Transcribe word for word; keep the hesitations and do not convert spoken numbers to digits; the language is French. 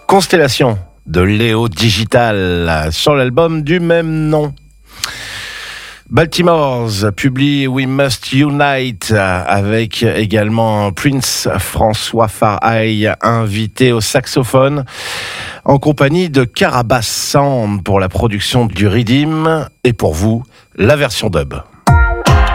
Constellation de Léo Digital sur l'album du même nom. Baltimore's publie We Must Unite avec également Prince François Faraï invité au saxophone en compagnie de Carabas Sound pour la production du Riddim et pour vous la version dub.